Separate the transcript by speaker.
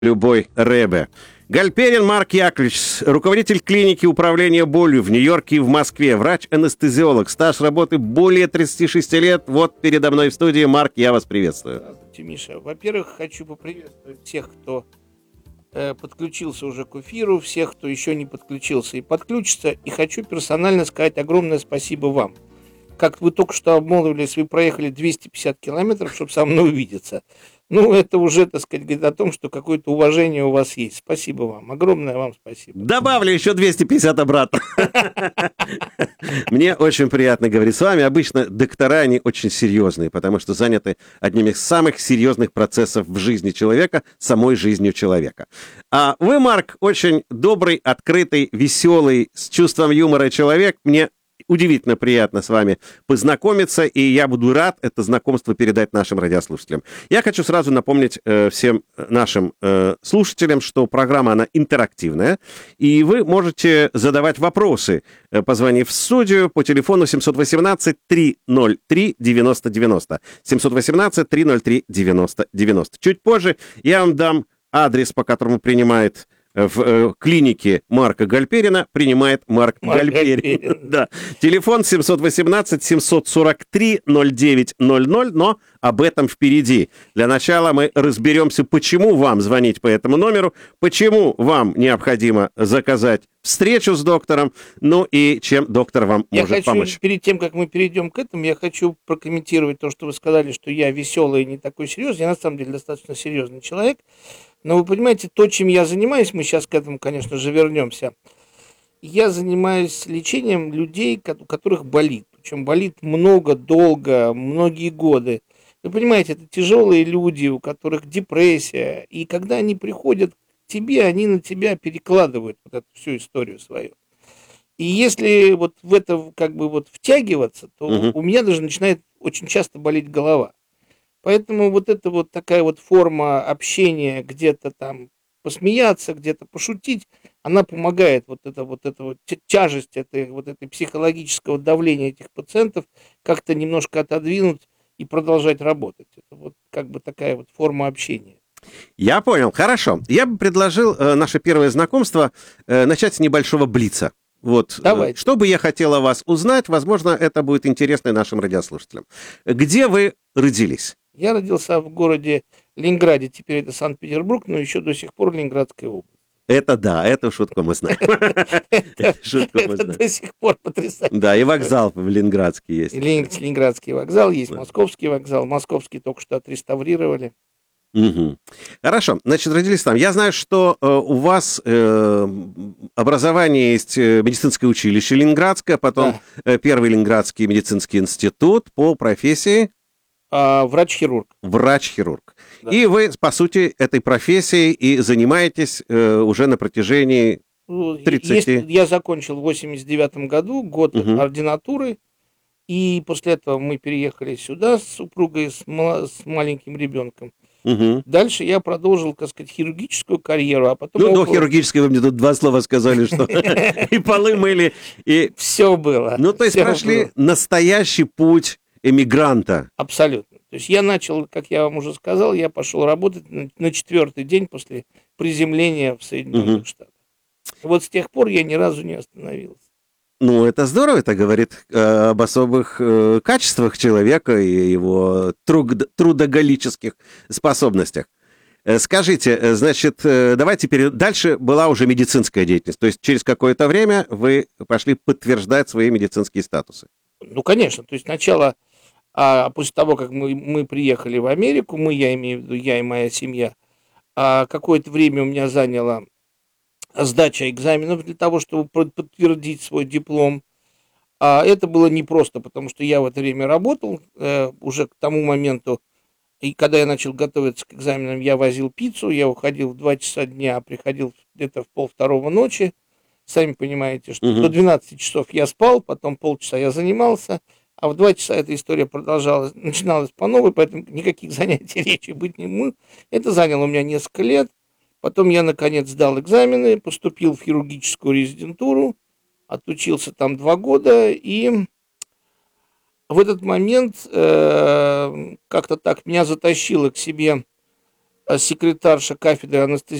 Speaker 1: любой рэбе. Гальперин Марк Яковлевич, руководитель клиники управления болью в Нью-Йорке и в Москве, врач-анестезиолог, стаж работы более 36 лет. Вот передо мной в студии. Марк, я вас приветствую.
Speaker 2: Здравствуйте, Миша. Во-первых, хочу поприветствовать тех, кто подключился уже к эфиру, всех, кто еще не подключился и подключится. И хочу персонально сказать огромное спасибо вам. Как вы только что обмолвились, вы проехали 250 километров, чтобы со мной увидеться. Ну, это уже, так сказать, говорит о том, что какое-то уважение у вас есть. Спасибо вам. Огромное вам спасибо.
Speaker 1: Добавлю еще 250 обратно. Мне очень приятно говорить с вами. Обычно доктора, они очень серьезные, потому что заняты одним из самых серьезных процессов в жизни человека, самой жизнью человека. А вы, Марк, очень добрый, открытый, веселый, с чувством юмора человек. Мне удивительно приятно с вами познакомиться, и я буду рад это знакомство передать нашим радиослушателям. Я хочу сразу напомнить всем нашим слушателям, что программа, она интерактивная, и вы можете задавать вопросы, позвонив в студию по телефону 718-303-9090. 718-303-9090. Чуть позже я вам дам адрес, по которому принимает в клинике Марка Гальперина, принимает Марк Гальперин. Да. Телефон 718-743-0900, но об этом впереди. Для начала мы разберемся, почему вам звонить по этому номеру, почему вам необходимо заказать встречу с доктором, ну и чем доктор вам может помочь.
Speaker 2: Перед тем, как мы перейдем к этому, я хочу прокомментировать то, что вы сказали, что я веселый и не такой серьезный. Я на самом деле достаточно серьезный человек. Но вы понимаете, то, чем я занимаюсь, мы сейчас к этому, конечно же, вернемся. Я занимаюсь лечением людей, у которых болит. Причем болит много, долго, многие годы. Вы понимаете, это тяжелые люди, у которых депрессия. И когда они приходят к тебе, они на тебя перекладывают вот эту всю историю свою. И если вот в это как бы вот втягиваться, то у меня даже начинает очень часто болеть голова. Поэтому вот эта вот такая вот форма общения, где-то там посмеяться, где-то пошутить, она помогает вот тяжесть этой психологического давления этих пациентов как-то немножко отодвинуть и продолжать работать. Это вот как бы такая вот форма общения.
Speaker 1: Я понял, хорошо. Я бы предложил наше первое знакомство начать с небольшого блица. Вот,
Speaker 2: давайте.
Speaker 1: Что бы я хотел о вас узнать, возможно, это будет интересно нашим радиослушателям. Где вы родились?
Speaker 2: Я родился в городе Ленинграде, теперь это Санкт-Петербург, но еще до сих пор Ленинградская область.
Speaker 1: Это да, эту шутку мы знаем.
Speaker 2: Это до сих пор потрясающе.
Speaker 1: Да, и вокзал в Ленинградске есть.
Speaker 2: Ленинградский вокзал, есть Московский вокзал. Московский только что отреставрировали.
Speaker 1: Хорошо, значит, родились там. Я знаю, что у вас образование есть медицинское училище Ленинградское, потом Первый Ленинградский медицинский институт по профессии...
Speaker 2: Врач-хирург.
Speaker 1: Врач-хирург. Да. И вы, по сути, этой профессией и занимаетесь уже на протяжении 30...
Speaker 2: Я закончил в 89 году год ординатуры, и после этого мы переехали сюда с супругой, с маленьким ребенком. Дальше я продолжил, так сказать, хирургическую карьеру, а потом...
Speaker 1: Ну, до хирургической вы мне тут два слова сказали, что и полы мыли, и...
Speaker 2: Все было.
Speaker 1: Ну, то есть прошли настоящий путь эмигранта.
Speaker 2: Абсолютно. То есть я начал, как я вам уже сказал, я пошел работать на 4-й день после приземления в Соединенных Штатах. Вот с тех пор я ни разу не остановился.
Speaker 1: Ну, это здорово, это говорит об особых качествах человека и его трудоголических способностях. Скажите, значит, давайте дальше была уже медицинская деятельность, то есть через какое-то время вы пошли подтверждать свои медицинские статусы.
Speaker 2: Ну, конечно, то есть сначала, после того, как мы приехали в Америку, я имею в виду, я и моя семья, какое-то время у меня заняло сдача экзаменов для того, чтобы подтвердить свой диплом. Это было непросто, потому что я в это время работал уже к тому моменту, и когда я начал готовиться к экзаменам, я возил пиццу, я уходил в 2 часа дня, приходил где-то в 1:30 ночи. Сами понимаете, что до 12 часов я спал, потом полчаса я занимался, а в 2 часа эта история начиналась по новой, поэтому никаких занятий речи быть не может. Это заняло у меня несколько лет. Потом я, наконец, сдал экзамены, поступил в хирургическую резидентуру, отучился там 2 года, и в этот момент как-то так меня затащило к себе секретарша кафедры анестезиологии